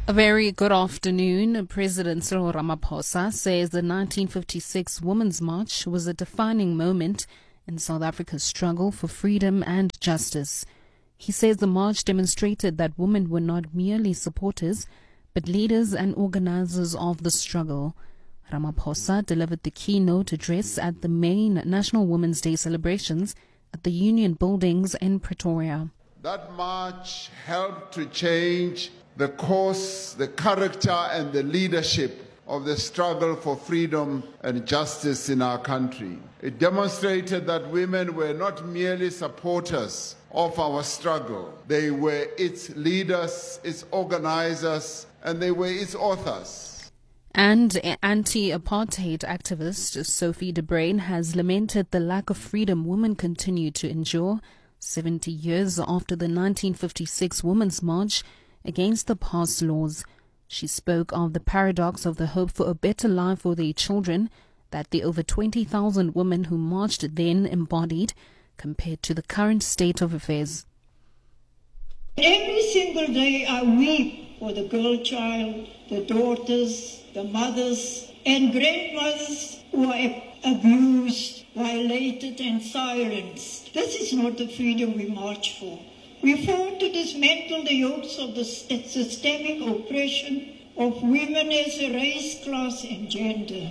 A very good afternoon. President Cyril Ramaphosa says the 1956 Women's March was a defining moment in South Africa's struggle for freedom and justice. He says the march demonstrated that women were not merely supporters, but leaders and organizers of the struggle. Ramaphosa delivered the keynote address at the main National Women's Day celebrations at the Union Buildings in Pretoria. That march helped to change the course, the character and the leadership of the struggle for freedom and justice in our country. It demonstrated that women were not merely supporters of our struggle. They were its leaders, its organizers, and they were its authors. And anti-apartheid activist Sophie de Bruyn has lamented the lack of freedom women continue to endure 70 years after the 1956 Women's March against the past laws. She spoke of the paradox of the hope for a better life for their children that the over 20,000 women who marched then embodied compared to the current state of affairs. Every single day I weep for the girl child, the daughters, the mothers and grandmothers who are abused, violated and silenced. This is not the freedom we march for. We fought to dismantle the yokes of the systemic oppression of women as a race, class and gender.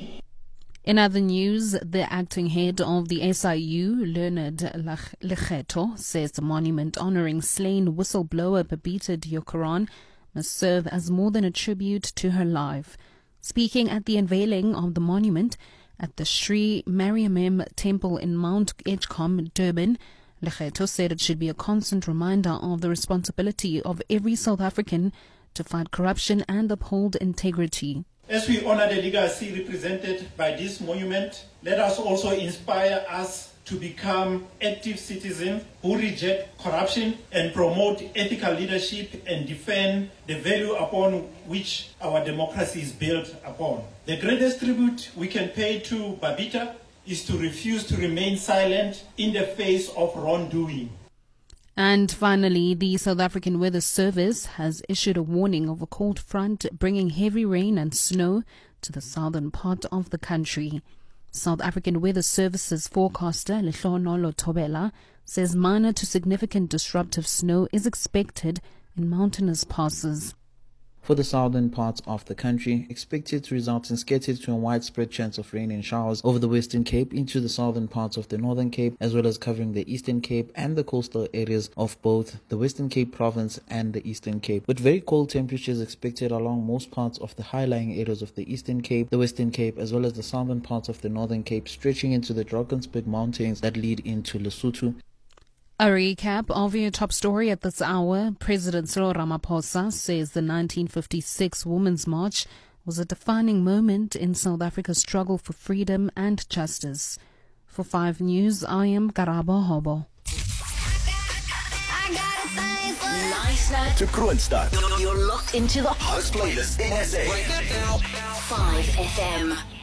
In other news, the acting head of the SIU, Leonard Lekgetho, says the monument honoring slain whistleblower Babita Deokaran must serve as more than a tribute to her life. Speaking at the unveiling of the monument at the Sri Mariamman Temple in Mount Edgecombe, Durban, Lekgetho said it should be a constant reminder of the responsibility of every South African to fight corruption and uphold integrity. As we honor the legacy represented by this monument, let us also inspire us to become active citizens who reject corruption and promote ethical leadership and defend the value upon which our democracy is built upon. The greatest tribute we can pay to Babita is to refuse to remain silent in the face of wrongdoing. And finally, the South African Weather Service has issued a warning of a cold front bringing heavy rain and snow to the southern part of the country. South African Weather Service's forecaster, Lehlohonolo Thobela, says minor to significant disruptive snow is expected in mountainous passes. For the southern parts of the country, expected to result in scattered to a widespread chance of rain and showers over the Western Cape into the southern parts of the Northern Cape, as well as covering the Eastern Cape and the coastal areas of both the Western Cape province and the Eastern Cape, with very cold temperatures expected along most parts of the high-lying areas of the Eastern Cape, the Western Cape, as well as the southern parts of the Northern Cape, stretching into the Drakensberg Mountains that lead into Lesotho. A recap of your top story at this hour. President Cyril Ramaphosa says the 1956 Women's March was a defining moment in South Africa's struggle for freedom and justice. For 5 News, I am Karabo Hobo. Knysna to Kroonstad. You're locked into the hottest playlist in SA. Right now. 5 FM.